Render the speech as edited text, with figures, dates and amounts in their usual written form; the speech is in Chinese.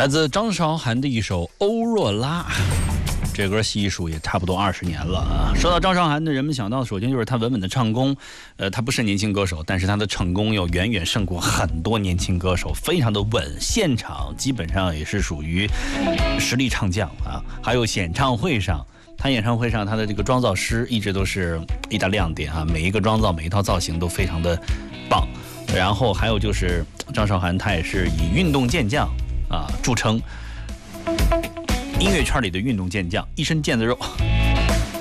来自张韶涵的一首《欧若拉》，这歌细数也差不多20年了啊。说到张韶涵呢，人们想到首先就是她稳稳的唱功，她不是年轻歌手，但是她的成功又远远胜过很多年轻歌手，非常的稳，现场基本上也是属于实力唱将啊。还有演唱会上，她的这个妆造师一直都是一大亮点啊，每一个妆造每一套造型都非常的棒。然后还有就是张韶涵，她也是以运动健将著称，音乐圈里的运动健将，一身腱子肉。